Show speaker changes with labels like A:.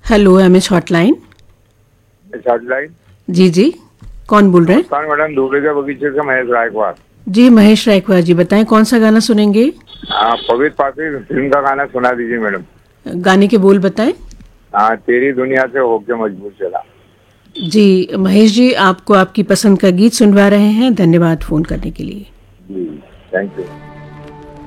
A: Hello MH hotline.
B: Hotline.
A: जी जी, कौन बोल रहे हैं?
B: नमस्कार मैडम, दूल्हे के बगीचे से महेश रायकवाड़।
A: जी महेश रायकवाड़ जी, बताएं कौन सा गाना सुनेंगे?
B: पवित्र पापी फिल्म का गाना सुना दीजिए मैडम।
A: गाने के बोल बताएं।
B: तेरी दुनिया से होके मजबूर चला।
A: जी महेश जी, आपको आपकी पसंद का गीत सुनवा रहे हैं। धन्यवाद फोन करने के लिए।
B: जी, थैंक यू।